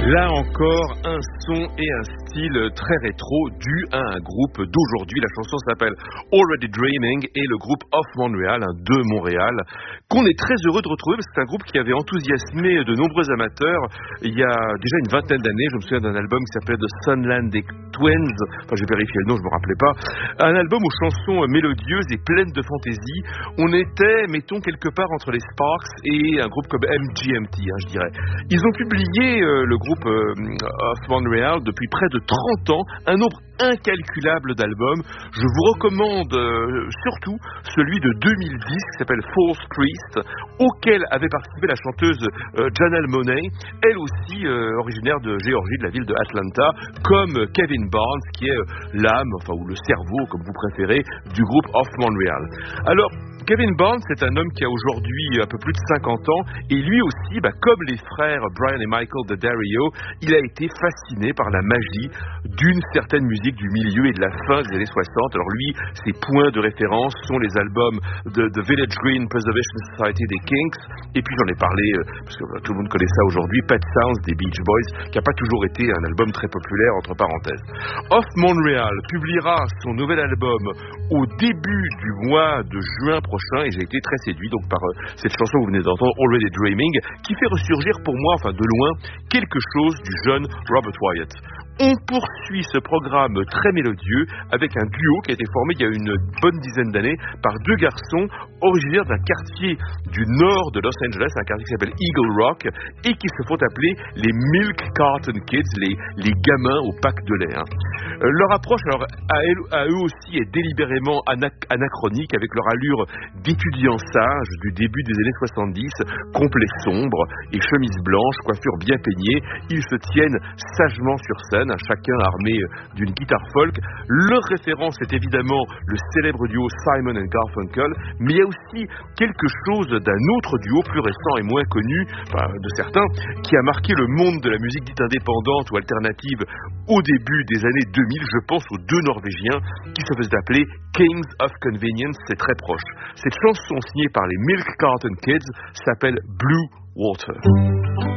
Là encore, un son et un style très rétro dû à un groupe d'aujourd'hui. La chanson s'appelle Already Dreaming et le groupe Off Montreal, de Montréal, qu'on est très heureux de retrouver parce que c'est un groupe qui avait enthousiasmé de nombreux amateurs il y a déjà une vingtaine d'années. Je me souviens d'un album qui s'appelait The Sunlandic Twins, enfin j'ai vérifié le nom, je me rappelais pas. Un album aux chansons mélodieuses et pleines de fantaisie. On était, mettons, quelque part entre les Sparks et un groupe comme MGMT, je dirais. Ils ont publié, le groupe Off Montreal, depuis près de 30 ans, un nombre incalculable d'albums. Je vous recommande surtout celui de 2010 qui s'appelle False Priest, auquel avait participé la chanteuse Janelle Monáe, elle aussi originaire de Géorgie, de la ville de Atlanta, comme Kevin Barnes, qui est l'âme, ou le cerveau, comme vous préférez, du groupe Off Montreal. Alors, Kevin Barnes, c'est un homme qui a aujourd'hui un peu plus de 50 ans, et lui aussi, comme les frères Brian et Michael de Dario, il a été fasciné par la magie d'une certaine musique du milieu et de la fin des années 60. Alors lui, ses points de référence sont les albums de The Village Green Preservation Society des Kinks, et puis j'en ai parlé, parce que tout le monde connaît ça aujourd'hui, Pet Sounds des Beach Boys, qui n'a pas toujours été un album très populaire, entre parenthèses. Off Montreal publiera son nouvel album au début du mois de juin prochain, et j'ai été très séduit donc par cette chanson que vous venez d'entendre, Already Dreaming, qui fait ressurgir pour moi, de loin, quelque chose du jeune Robert Wyatt. On poursuit ce programme très mélodieux avec un duo qui a été formé il y a une bonne dizaine d'années par deux garçons originaires d'un quartier du nord de Los Angeles, un quartier qui s'appelle Eagle Rock, et qui se font appeler les Milk Carton Kids, les gamins au pack de lait. Leur approche, à eux aussi, est délibérément anachronique, avec leur allure d'étudiants sages du début des années 70, complet sombre et chemise blanche, coiffure bien peignée. Ils se tiennent sagement sur scène, chacun armé d'une guitare folk. Leur référence est évidemment le célèbre duo Simon & Garfunkel, mais il y a aussi quelque chose d'un autre duo plus récent et moins connu, de certains, qui a marqué le monde de la musique dite indépendante ou alternative au début des années 2000. Je pense aux deux Norvégiens qui se faisaient appeler Kings of Convenience, c'est très proche. Cette chanson signée par les Milk Carton Kids s'appelle Blue Water.